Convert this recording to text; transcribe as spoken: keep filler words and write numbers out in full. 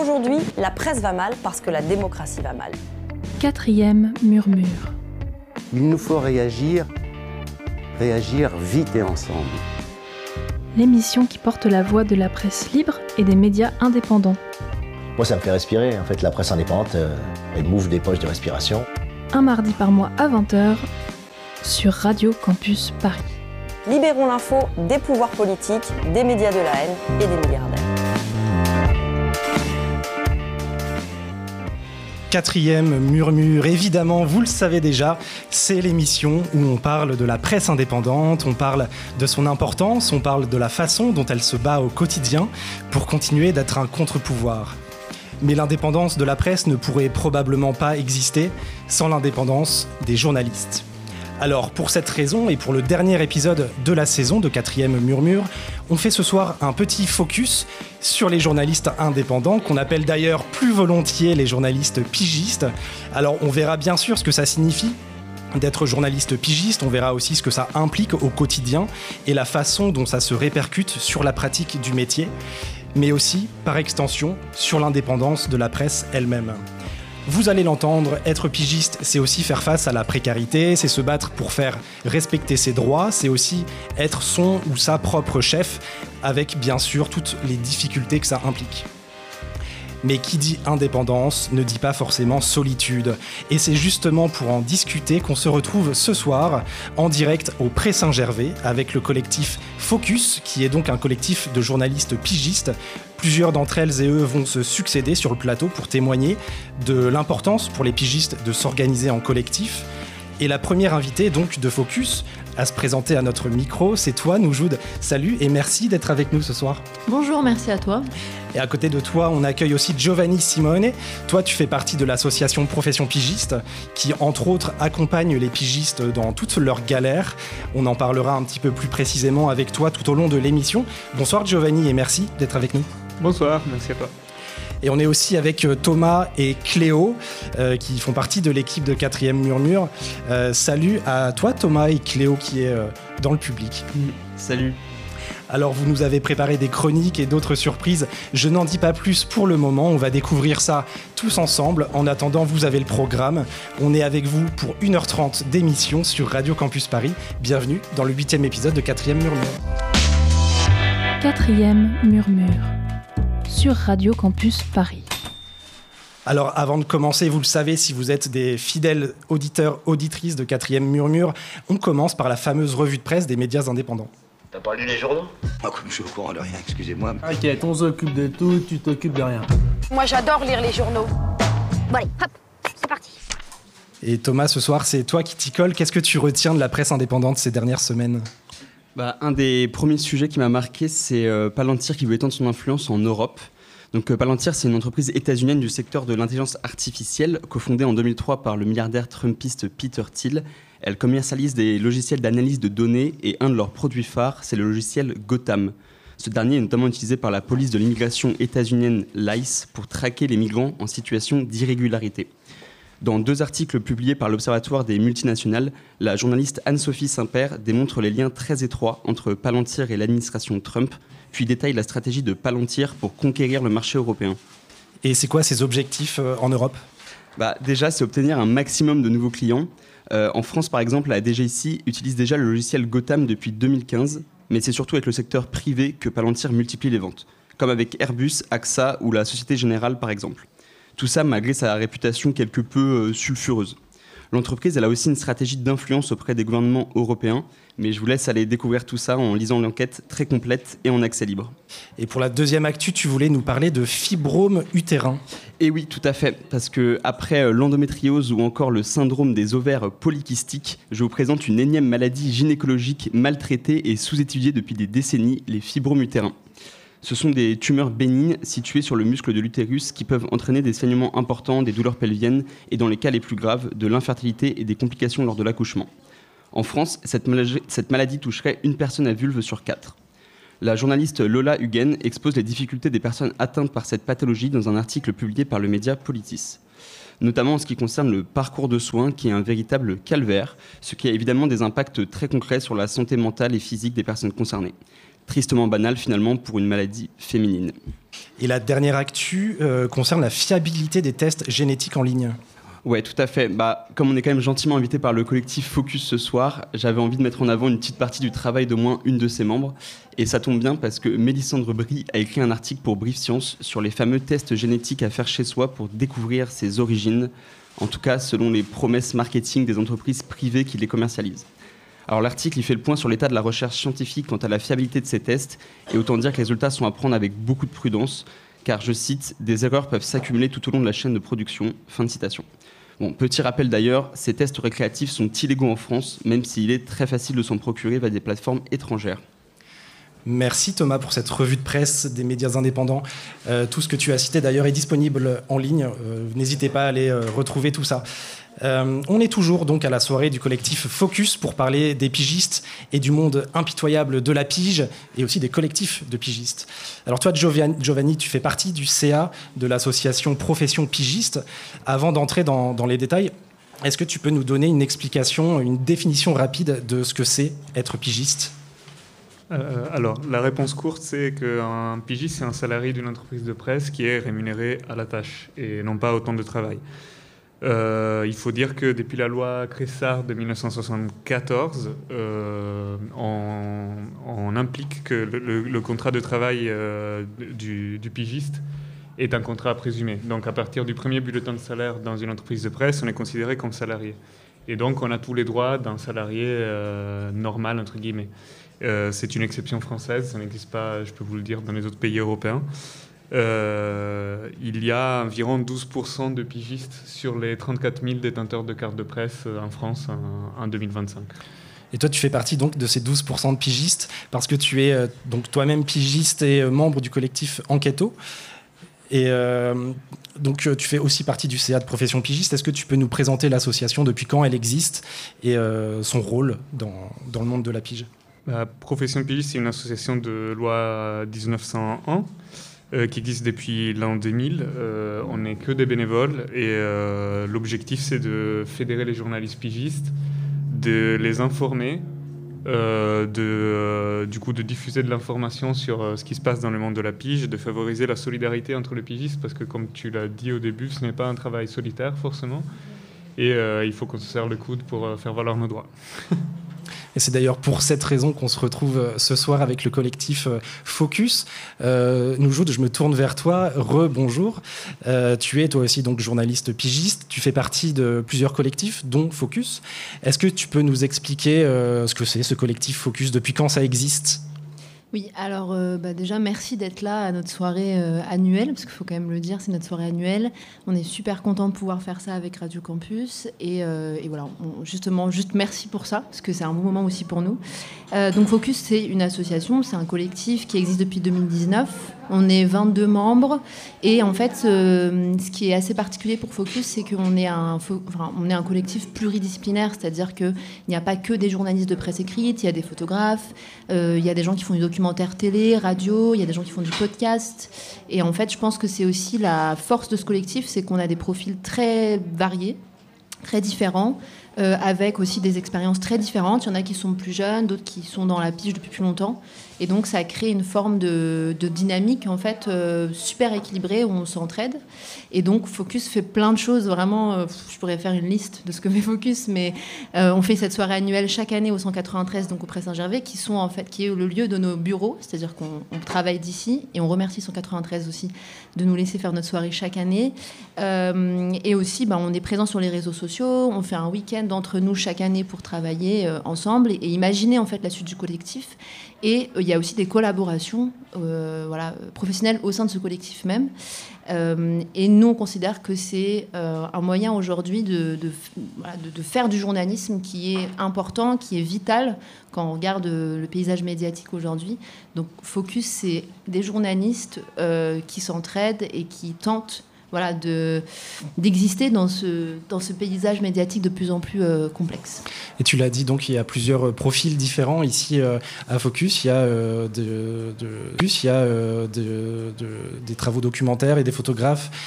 Aujourd'hui, la presse va mal parce que la démocratie va mal. Quatrième murmure. Il nous faut réagir, réagir vite et ensemble. L'émission qui porte la voix de la presse libre et des médias indépendants. Moi, ça me fait respirer. En fait, la presse indépendante, euh, elle m'ouvre des poches de respiration. Un mardi par mois à vingt heures sur Radio Campus Paris. Libérons l'info des pouvoirs politiques, des médias de la haine et des milliardaires. Quatrième murmure, évidemment, vous le savez déjà, c'est l'émission où on parle de la presse indépendante, on parle de son importance, on parle de la façon dont elle se bat au quotidien pour continuer d'être un contre-pouvoir. Mais l'indépendance de la presse ne pourrait probablement pas exister sans l'indépendance des journalistes. Alors, pour cette raison et pour le dernier épisode de la saison de Quatrième Murmure, on fait ce soir un petit focus sur les journalistes indépendants, qu'on appelle d'ailleurs plus volontiers les journalistes pigistes. Alors, on verra bien sûr ce que ça signifie d'être journaliste pigiste, on verra aussi ce que ça implique au quotidien et la façon dont ça se répercute sur la pratique du métier, mais aussi, par extension, sur l'indépendance de la presse elle-même. Vous allez l'entendre, être pigiste, c'est aussi faire face à la précarité, c'est se battre pour faire respecter ses droits, c'est aussi être son ou sa propre chef, avec bien sûr toutes les difficultés que ça implique. Mais qui dit indépendance ne dit pas forcément solitude. Et c'est justement pour en discuter qu'on se retrouve ce soir en direct au Pré Saint-Gervais avec le collectif Focus, qui est donc un collectif de journalistes pigistes. Plusieurs d'entre elles et eux vont se succéder sur le plateau pour témoigner de l'importance pour les pigistes de s'organiser en collectif. Et la première invitée donc de Focus à se présenter à notre micro, c'est toi, Noujoud. Salut et merci d'être avec nous ce soir. Bonjour, merci à toi. Et à côté de toi, on accueille aussi Giovanni Simone. Toi, tu fais partie de l'association Profession Pigiste, qui, entre autres, accompagne les pigistes dans toutes leurs galères. On en parlera un petit peu plus précisément avec toi tout au long de l'émission. Bonsoir Giovanni et merci d'être avec nous. Bonsoir, merci à toi. Et on est aussi avec Thomas et Cléo, euh, qui font partie de l'équipe de Quatrième Murmure. Euh, salut à toi Thomas et Cléo qui est euh, dans le public. Mmh. Salut. Alors vous nous avez préparé des chroniques et d'autres surprises. Je n'en dis pas plus pour le moment, on va découvrir ça tous ensemble. En attendant, vous avez le programme. On est avec vous pour une heure trente d'émission sur Radio Campus Paris. Bienvenue dans le huitième épisode de Quatrième Murmure. Quatrième Murmure sur Radio Campus Paris. Alors, avant de commencer, vous le savez, si vous êtes des fidèles auditeurs, auditrices de Quatrième Murmure, on commence par la fameuse revue de presse des médias indépendants. T'as pas lu les journaux ? Moi, comme je suis au courant de rien, excusez-moi. Ok, on s'occupe de tout, tu t'occupes de rien. Moi, j'adore lire les journaux. Bon allez, hop, c'est parti. Et Thomas, ce soir, c'est toi qui t'y colle. Qu'est-ce que tu retiens de la presse indépendante ces dernières semaines ? Bah, un des premiers sujets qui m'a marqué, c'est euh, Palantir qui veut étendre son influence en Europe. Donc, euh, Palantir, c'est une entreprise états-unienne du secteur de l'intelligence artificielle, cofondée en deux mille trois par le milliardaire trumpiste Peter Thiel. Elle commercialise des logiciels d'analyse de données et un de leurs produits phares, c'est le logiciel Gotham. Ce dernier est notamment utilisé par la police de l'immigration états-unienne, l'I C E, pour traquer les migrants en situation d'irrégularité. Dans deux articles publiés par l'Observatoire des multinationales, la journaliste Anne-Sophie Saint-Père démontre les liens très étroits entre Palantir et l'administration Trump, puis détaille la stratégie de Palantir pour conquérir le marché européen. Et c'est quoi ses objectifs euh, en Europe ? Bah, déjà, c'est obtenir un maximum de nouveaux clients. Euh, en France, par exemple, la D G I C utilise déjà le logiciel Gotham depuis deux mille quinze, mais c'est surtout avec le secteur privé que Palantir multiplie les ventes, comme avec Airbus, A X A ou la Société Générale, par exemple. Tout ça malgré sa réputation quelque peu euh, sulfureuse. L'entreprise elle a aussi une stratégie d'influence auprès des gouvernements européens, mais je vous laisse aller découvrir tout ça en lisant l'enquête très complète et en accès libre. Et pour la deuxième actu, tu voulais nous parler de fibrome utérin. Et oui, tout à fait, parce qu'après l'endométriose ou encore le syndrome des ovaires polykystiques, je vous présente une énième maladie gynécologique maltraitée et sous-étudiée depuis des décennies, les fibromes utérins. Ce sont des tumeurs bénignes situées sur le muscle de l'utérus qui peuvent entraîner des saignements importants, des douleurs pelviennes et, dans les cas les plus graves, de l'infertilité et des complications lors de l'accouchement. En France, cette maladie, cette maladie toucherait une personne à vulve sur quatre. La journaliste Lola Huguen expose les difficultés des personnes atteintes par cette pathologie dans un article publié par le média Politis. Notamment en ce qui concerne le parcours de soins qui est un véritable calvaire, ce qui a évidemment des impacts très concrets sur la santé mentale et physique des personnes concernées. Tristement banal finalement pour une maladie féminine. Et la dernière actu euh, concerne la fiabilité des tests génétiques en ligne. Ouais, tout à fait. Bah, comme on est quand même gentiment invité par le collectif Focus ce soir, j'avais envie de mettre en avant une petite partie du travail d'au moins une de ses membres. Et ça tombe bien parce que Mélissandre Brie a écrit un article pour Brief Science sur les fameux tests génétiques à faire chez soi pour découvrir ses origines, en tout cas selon les promesses marketing des entreprises privées qui les commercialisent. Alors l'article, il fait le point sur l'état de la recherche scientifique quant à la fiabilité de ces tests, et autant dire que les résultats sont à prendre avec beaucoup de prudence, car, je cite, « des erreurs peuvent s'accumuler tout au long de la chaîne de production ». Fin de citation. Bon, petit rappel d'ailleurs, ces tests récréatifs sont illégaux en France, même s'il est très facile de s'en procurer via des plateformes étrangères. Merci Thomas pour cette revue de presse des médias indépendants. Euh, tout ce que tu as cité d'ailleurs est disponible en ligne. Euh, n'hésitez pas à aller euh, retrouver tout ça. Euh, on est toujours donc à la soirée du collectif Focus pour parler des pigistes et du monde impitoyable de la pige et aussi des collectifs de pigistes. Alors toi Giovanni, Giovanni tu fais partie du C A de l'association Profession Pigiste. Avant d'entrer dans, dans les détails, est-ce que tu peux nous donner une explication, une définition rapide de ce que c'est être pigiste ? Euh, alors, la réponse courte, c'est qu'un pigiste, c'est un salarié d'une entreprise de presse qui est rémunéré à la tâche et non pas au temps de travail. Euh, il faut dire que depuis la loi Cressard de mille neuf cent soixante-quatorze, euh, on, on implique que le, le, le contrat de travail euh, du, du pigiste est un contrat présumé. Donc, à partir du premier bulletin de salaire dans une entreprise de presse, on est considéré comme salarié. Et donc, on a tous les droits d'un salarié euh, normal, entre guillemets. Euh, c'est une exception française, ça n'existe pas, je peux vous le dire, dans les autres pays européens. Euh, il y a environ douze pour cent de pigistes sur les trente-quatre mille détenteurs de cartes de presse en France en, en deux mille vingt-cinq. Et toi, tu fais partie donc de ces douze pour cent de pigistes parce que tu es euh, donc toi-même pigiste et euh, membre du collectif Enquêto. Et euh, donc, tu fais aussi partie du C A de Profession Pigiste. Est-ce que tu peux nous présenter l'association, depuis quand elle existe et euh, son rôle dans, dans le monde de la pige ? La Profession Pigiste, c'est une association de loi dix-neuf cent un euh, qui existe depuis l'an deux mille. Euh, on n'est que des bénévoles et euh, l'objectif, c'est de fédérer les journalistes pigistes, de les informer, euh, de, euh, du coup, de diffuser de l'information sur euh, ce qui se passe dans le monde de la pige, de favoriser la solidarité entre les pigistes, parce que comme tu l'as dit au début, ce n'est pas un travail solitaire forcément, et euh, il faut qu'on se serre le coude pour euh, faire valoir nos droits. Et c'est d'ailleurs pour cette raison qu'on se retrouve ce soir avec le collectif Focus. Euh, Noujoud, je me tourne vers toi. Re-bonjour. Euh, tu es toi aussi donc journaliste pigiste. Tu fais partie de plusieurs collectifs, dont Focus. Est-ce que tu peux nous expliquer euh, ce que c'est, ce collectif Focus ? Depuis quand ça existe ? Oui, alors euh, bah déjà merci d'être là à notre soirée euh, annuelle, parce qu'il faut quand même le dire, c'est notre soirée annuelle. On est super content de pouvoir faire ça avec Radio Campus, et, euh, et voilà, on, justement, juste merci pour ça, parce que c'est un bon moment aussi pour nous. Euh, donc Focus, c'est une association, c'est un collectif qui existe depuis deux mille dix-neuf. On est vingt-deux membres, et en fait, euh, ce qui est assez particulier pour Focus, c'est qu'on est un, enfin, on est un collectif pluridisciplinaire, c'est-à-dire qu'il n'y a pas que des journalistes de presse écrite, il y a des photographes, euh, il y a des gens qui font du documentaire télé, radio, il y a des gens qui font du podcast. Et en fait, je pense que c'est aussi la force de ce collectif, c'est qu'on a des profils très variés, très différents, euh, avec aussi des expériences très différentes. Il y en a qui sont plus jeunes, d'autres qui sont dans la pige depuis plus longtemps. Et donc, ça crée une forme de, de dynamique, en fait, euh, super équilibrée, où on s'entraide. Et donc, Focus fait plein de choses, vraiment. Euh, je pourrais faire une liste de ce que fait Focus, mais euh, on fait cette soirée annuelle chaque année au cent quatre-vingt-treize, donc au Pré Saint-Gervais, qui, sont, en fait, qui est le lieu de nos bureaux, c'est-à-dire qu'on on travaille d'ici, et on remercie cent quatre-vingt-treize aussi de nous laisser faire notre soirée chaque année. Euh, et aussi, bah, on est présent sur les réseaux sociaux, on fait un week-end entre nous chaque année pour travailler euh, ensemble et, et imaginer, en fait, la suite du collectif. Et il y a aussi des collaborations euh, voilà, professionnelles au sein de ce collectif même. Euh, et nous, on considère que c'est euh, un moyen aujourd'hui de, de, voilà, de, de faire du journalisme qui est important, qui est vital quand on regarde le paysage médiatique aujourd'hui. Donc Focus, c'est des journalistes euh, qui s'entraident et qui tentent voilà, de, d'exister dans ce, dans ce paysage médiatique de plus en plus euh, complexe. Et tu l'as dit, donc il y a plusieurs profils différents ici euh, à Focus. Il y a, euh, de, de, il y a euh, de, de, des travaux documentaires et des photographes